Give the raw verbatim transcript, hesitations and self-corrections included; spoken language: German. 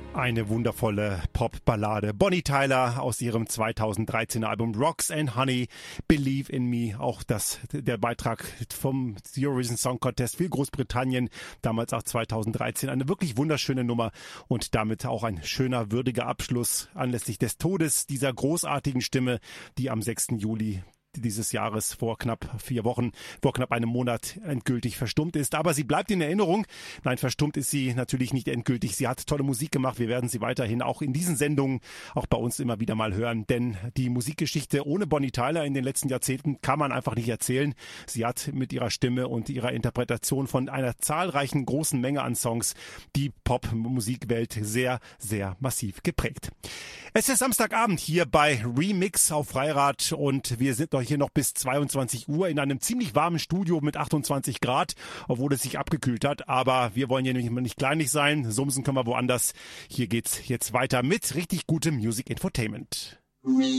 Eine wundervolle Pop-Ballade. Bonnie Tyler aus ihrem zweitausenddreizehner Album Rocks and Honey, Believe in Me. Auch das, der Beitrag vom Eurovision Song Contest für Großbritannien, damals auch zweitausenddreizehn. Eine wirklich wunderschöne Nummer und damit auch ein schöner, würdiger Abschluss anlässlich des Todes dieser großartigen Stimme, die am sechsten Juli dieses Jahres vor knapp vier Wochen, vor knapp einem Monat endgültig verstummt ist. Aber sie bleibt in Erinnerung. Nein, verstummt ist sie natürlich nicht endgültig. Sie hat tolle Musik gemacht. Wir werden sie weiterhin auch in diesen Sendungen, auch bei uns immer wieder mal hören. Denn die Musikgeschichte ohne Bonnie Tyler in den letzten Jahrzehnten kann man einfach nicht erzählen. Sie hat mit ihrer Stimme und ihrer Interpretation von einer zahlreichen großen Menge an Songs die Pop-Musikwelt sehr, sehr massiv geprägt. Es ist Samstagabend hier bei Remix auf Freirad und wir sind hier noch bis zweiundzwanzig Uhr in einem ziemlich warmen Studio mit achtundzwanzig Grad, obwohl es sich abgekühlt hat. Aber wir wollen hier nämlich nicht kleinlich sein. Sumsen können wir woanders. Hier geht's jetzt weiter mit richtig gutem Music Infotainment.